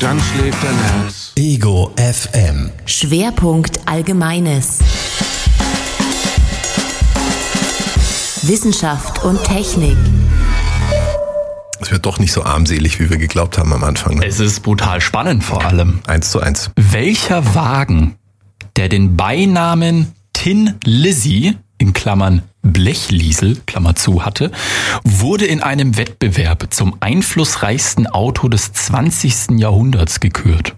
dann schläft er nass. Ego FM. Schwerpunkt Allgemeines. Wissenschaft und Technik. Es wird doch nicht so armselig, wie wir geglaubt haben am Anfang. Ne? Es ist brutal spannend vor allem. 1:1. Welcher Wagen, der den Beinamen Tin Lizzy, in Klammern Blechliesel, Klammer zu, hatte, wurde in einem Wettbewerb zum einflussreichsten Auto des 20. Jahrhunderts gekürt?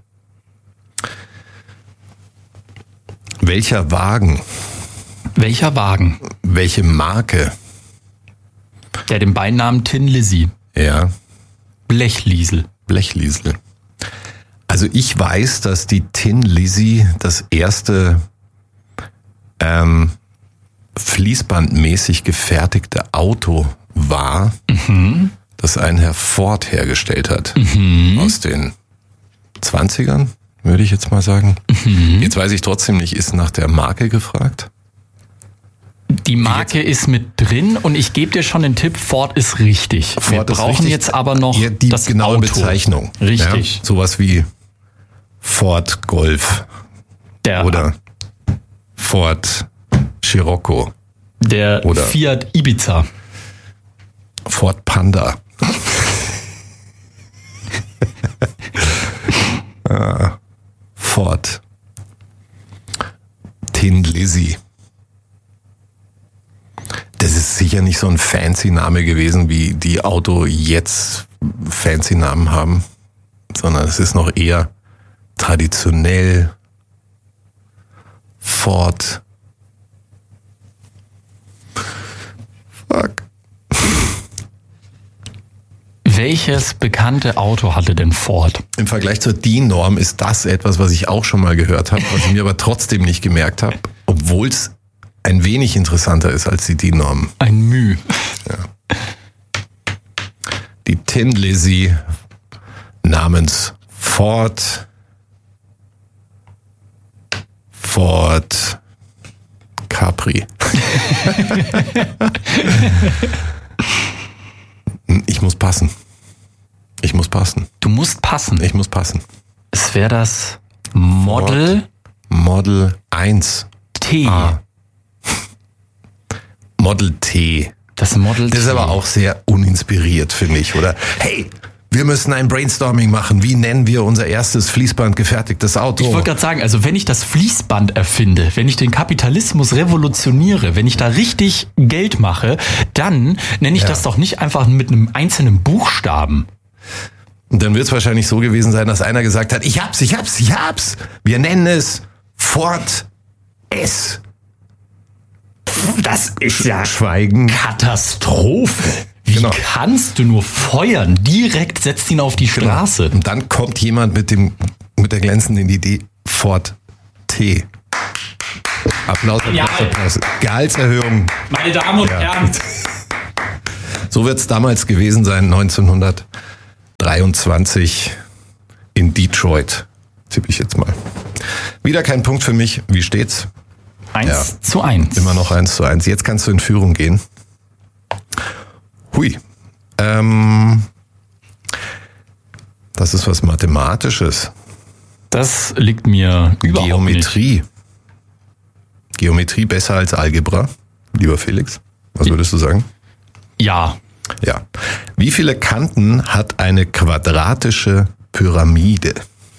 Welcher Wagen? Welcher Wagen? Welche Marke? Der den Beinamen Tin Lizzy. Ja. Blechliesel. Blechliesel. Also ich weiß, dass die Tin Lizzy das erste fließbandmäßig gefertigte Auto war, das ein Herr Ford hergestellt hat. Aus den 20ern, würde ich jetzt mal sagen. Jetzt weiß ich trotzdem nicht, ist nach der Marke gefragt? Die Marke ist mit drin und ich gebe dir schon den Tipp, Ford ist richtig. Wir brauchen richtig, jetzt aber noch die das genaue Auto. Bezeichnung. Richtig. Ja, sowas wie Ford Golf oder Ford Scirocco. Oder Fiat Ibiza. Ford Panda. Ford Tin Lizzy. Das ist sicher nicht so ein fancy Name gewesen, wie die Auto jetzt fancy Namen haben, sondern es ist noch eher traditionell. Ford. Fuck. Welches bekannte Auto hatte denn Ford? Im Vergleich zur DIN-Norm ist das etwas, was ich auch schon mal gehört habe, was ich mir aber trotzdem nicht gemerkt habe, obwohl es ein wenig interessanter ist als die DIN-Norm. Ein Müh. Ja. Die Tin Lizzy namens Ford Capri. Ich muss passen. Du musst passen. Ich muss passen. Es wäre das Model 1 T. Model T. Das Model T. Das ist aber auch sehr uninspiriert, finde ich, oder? Hey, wir müssen ein Brainstorming machen. Wie nennen wir unser erstes Fließband gefertigtes Auto? Ich wollte gerade sagen, also wenn ich das Fließband erfinde, wenn ich den Kapitalismus revolutioniere, wenn ich da richtig Geld mache, dann nenne ich das doch nicht einfach mit einem einzelnen Buchstaben. Und dann wird es wahrscheinlich so gewesen sein, dass einer gesagt hat, ich hab's. Wir nennen es Ford S. Das ist ja Schweigen. Katastrophe. Wie kannst du nur feuern? Direkt setzt ihn auf die Straße. Und dann kommt jemand mit der glänzenden Idee Ford T. Applaus. Gehaltserhöhung. Meine Damen und Herren. So wird es damals gewesen sein, 1923 in Detroit. Tippe ich jetzt mal. Wieder kein Punkt für mich. Wie steht's? 1:1. Immer noch 1:1. Jetzt kannst du in Führung gehen. Hui. Das ist was Mathematisches. Das liegt mir überhaupt Geometrie. nicht. Geometrie besser als Algebra, lieber Felix. Was würdest du sagen? Ja. Ja. Wie viele Kanten hat eine quadratische Pyramide?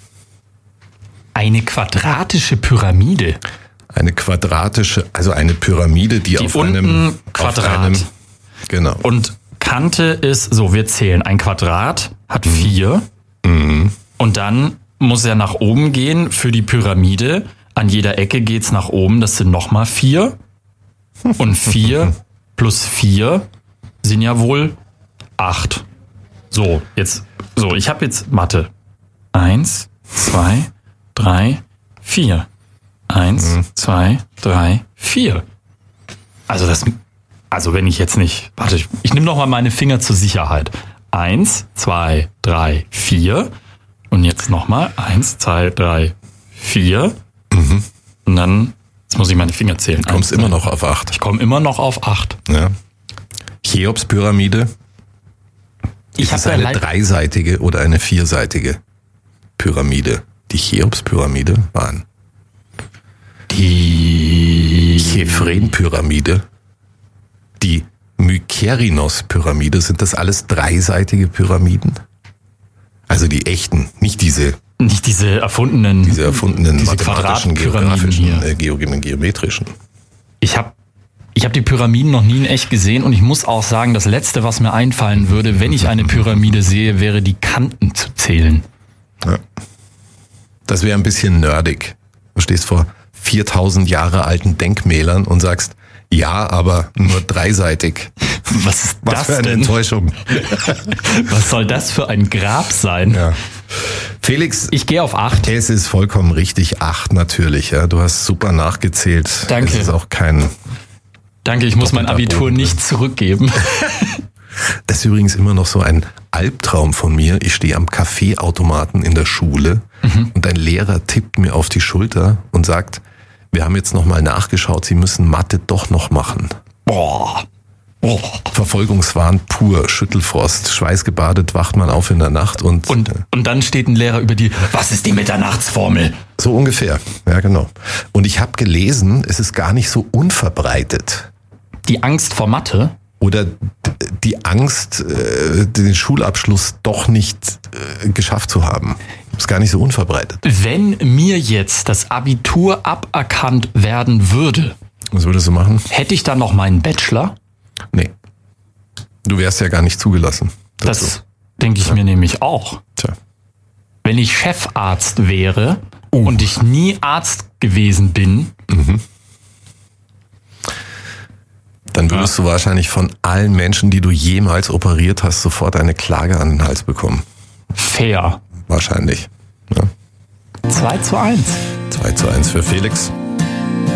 Eine quadratische Pyramide? Eine quadratische, also eine Pyramide, die auf einem Quadrat. Genau. Und Kante ist, so wir zählen, ein Quadrat hat 4 und dann muss er nach oben gehen für die Pyramide. An jeder Ecke geht's nach oben, das sind nochmal 4 und 4 plus 4 sind ja wohl 8. So, ich habe jetzt Mathe. 1, 2, 3, 4. 1, 2, 3, 4. Also wenn ich jetzt nicht... Warte, ich nehme noch mal meine Finger zur Sicherheit. 1, 2, 3, 4. Und jetzt nochmal 1, 2, 3, 4. Und dann, jetzt muss ich meine Finger zählen. Du kommst immer noch auf 8. Ich komme immer noch auf 8. Ja. Cheops-Pyramide. Ist es eine dreiseitige oder eine vierseitige? Cheops-Pyramide. Die Cheops-Pyramide waren Die Chephren-Pyramide, die Mykerinos-Pyramide. Sind das alles dreiseitige Pyramiden? Also die echten, nicht diese erfundenen mathematischen, Quadratpyramiden geografischen, geometrischen. Ich hab die Pyramiden noch nie in echt gesehen und ich muss auch sagen, das Letzte, was mir einfallen würde, wenn ich eine Pyramide sehe, wäre die Kanten zu zählen. Ja. Das wäre ein bisschen nerdig. Du stehst vor 4000 Jahre alten Denkmälern und sagst, ja, aber nur dreiseitig. Was ist Was das für eine denn? Enttäuschung. Was soll das für ein Grab sein? Ja. Felix, Ich gehe auf 8. es ist vollkommen richtig. 8 natürlich. Ja. Du hast super nachgezählt. Danke. Es ist auch kein... Danke, ich muss mein Doppelter Abitur Boden. nicht zurückgeben. Das ist übrigens immer noch so ein Albtraum von mir. Ich stehe am Kaffeeautomaten in der Schule und ein Lehrer tippt mir auf die Schulter und sagt, wir haben jetzt nochmal nachgeschaut, Sie müssen Mathe doch noch machen. Boah. Oh. Verfolgungswahn pur, Schüttelfrost, schweißgebadet wacht man auf in der Nacht und Und dann steht ein Lehrer über die, was ist die Mitternachtsformel? so ungefähr. Ja, genau. Und ich habe gelesen, es ist gar nicht so unverbreitet. Die Angst vor Mathe? Oder die Angst, den Schulabschluss doch nicht geschafft zu haben. Ist gar nicht so unverbreitet. Wenn mir jetzt das Abitur aberkannt werden würde, Was würdest du machen? hätte ich dann noch meinen Bachelor? Nee. Du wärst ja gar nicht zugelassen. Das denke ich mir nämlich auch. Tja. Wenn ich Chefarzt wäre und ich nie Arzt gewesen bin, Dann würdest du wahrscheinlich von allen Menschen, die du jemals operiert hast, sofort eine Klage an den Hals bekommen. fair. Wahrscheinlich. Ja. 2:1. 2:1 für Felix.